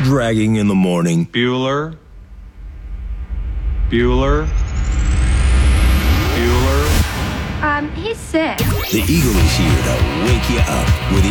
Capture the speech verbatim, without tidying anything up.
dragging in the morning. Bueller? Bueller? Bueller? Um, he's sick. The Eagle is here to wake you up with